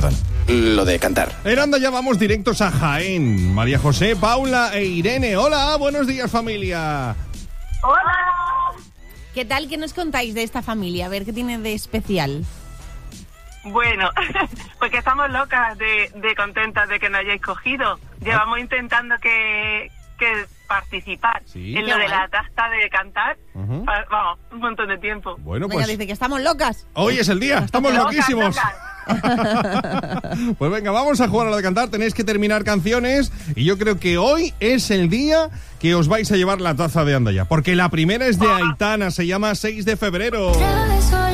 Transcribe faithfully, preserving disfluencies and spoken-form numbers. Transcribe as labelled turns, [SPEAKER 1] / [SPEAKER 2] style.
[SPEAKER 1] perdón. Lo de cantar.
[SPEAKER 2] En Anda ya vamos directos a Jaén. María José, Paula e Irene. Hola, buenos días, familia.
[SPEAKER 3] ¡Hola!
[SPEAKER 4] ¿Qué tal? ¿Qué nos contáis de esta familia? A ver, ¿qué tiene de especial?
[SPEAKER 3] Bueno, pues que estamos locas de, de contentas de que nos hayáis cogido. Llevamos intentando que, que participar
[SPEAKER 2] Sí.
[SPEAKER 3] en
[SPEAKER 4] Qué
[SPEAKER 3] lo de
[SPEAKER 4] guay.
[SPEAKER 3] la taza de cantar.
[SPEAKER 2] Ujú.
[SPEAKER 3] Pa- Vamos, un montón de tiempo.
[SPEAKER 2] Bueno,
[SPEAKER 4] Venga,
[SPEAKER 2] pues
[SPEAKER 4] dice que estamos locas.
[SPEAKER 2] hoy es el día. Estamos
[SPEAKER 3] Locas,
[SPEAKER 2] loquísimos.
[SPEAKER 3] locas.
[SPEAKER 2] Pues venga, vamos a jugar a lo de cantar. Tenéis que terminar canciones y yo creo que hoy es el día que os vais a llevar la taza de Anda ya. Porque la primera es de Aitana, se llama seis de febrero.
[SPEAKER 5] Otra vez